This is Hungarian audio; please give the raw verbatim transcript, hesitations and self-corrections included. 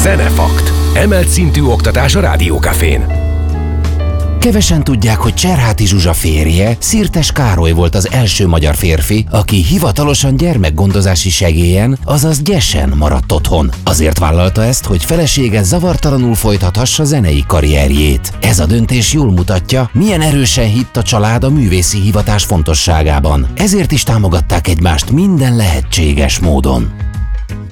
Zenefakt. Emelt szintű oktatás a Rádiókafén. Kevesen tudják, hogy Cserháti Zsuzsa férje, Szirtes Károly volt az első magyar férfi, aki hivatalosan gyermekgondozási segélyen, azaz gyesen maradt otthon. Azért vállalta ezt, hogy felesége zavartalanul folytathassa zenei karrierjét. Ez a döntés jól mutatja, milyen erősen hitt a család a művészi hivatás fontosságában. Ezért is támogatták egymást minden lehetséges módon.